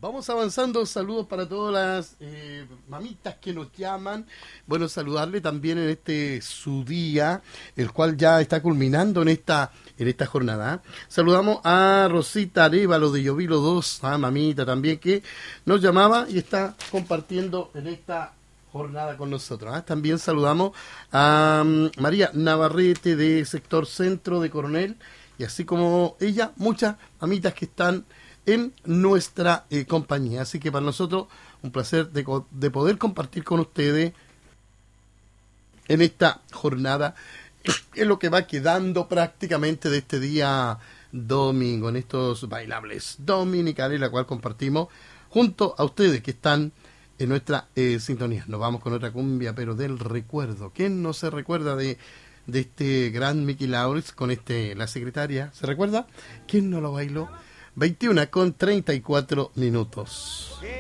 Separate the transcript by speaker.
Speaker 1: Vamos avanzando, saludos para todas las mamitas que nos llaman. Bueno, saludarle también en este su día, el cual ya está culminando en esta jornada. Saludamos a Rosita Arévalo de Llovilo 2, a mamita también, que nos llamaba y está compartiendo en esta jornada con nosotros. También saludamos a María Navarrete de Sector Centro de Coronel, y así como ella, muchas mamitas que están en nuestra compañía. Así que para nosotros un placer de poder compartir con ustedes en esta jornada, en lo que va quedando prácticamente de este día domingo, en estos bailables dominicales, la cual compartimos junto a ustedes que están en nuestra sintonía. Nos vamos con otra cumbia, pero del recuerdo. ¿Quién no se recuerda de este gran Mickey Lawrence con La Secretaria? ¿Se recuerda? ¿Quién no lo bailó? 21:34.